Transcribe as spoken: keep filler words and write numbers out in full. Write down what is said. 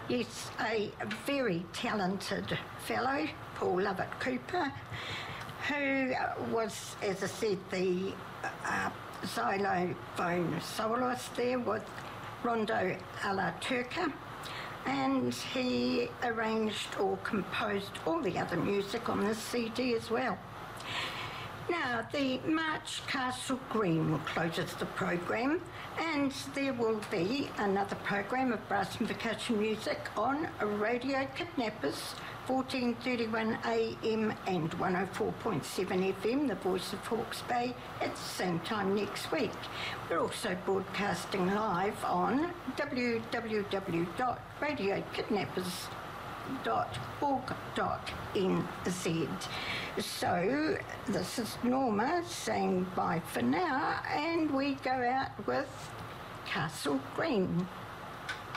Yes, a very talented fellow, Paul Lovett Cooper, who was, as I said, the uh, xylophone soloist there with Rondo alla Turca, and he arranged or composed all the other music on this C D as well. Now, the March Castle Green closes the program, and there will be another program of brass and percussion music on Radio Kidnappers, fourteen thirty-one A M and one oh four point seven F M, the voice of Hawke's Bay, at the same time next week. We're also broadcasting live on w w w dot radio kidnappers dot org dot n z. So this is Norma saying bye for now, and we go out with Castle Green.